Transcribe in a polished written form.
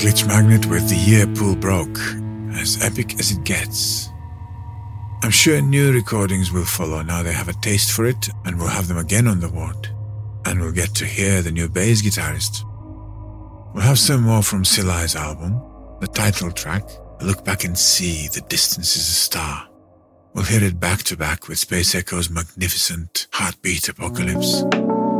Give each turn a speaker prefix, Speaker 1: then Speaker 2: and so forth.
Speaker 1: Glitch Magnet with The Year Pool Broke, as epic as it gets. I'm sure new recordings will follow now they have a taste for it, and we'll have them again on the ward. And we'll get to hear the new bass guitarist. We'll have some more from Silai's album, the title track, Look Back and See the Distance is a Star. We'll hear it back to back with Space Echo's magnificent Heartbeat Apocalypse.